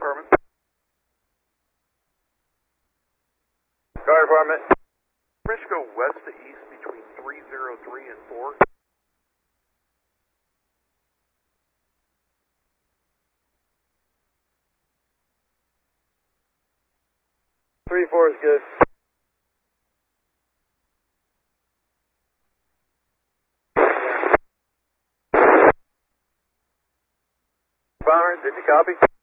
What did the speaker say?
department. Fire department. Bridge go west to east between 303 and 4. Three, 4 is good. Bomber, did you copy?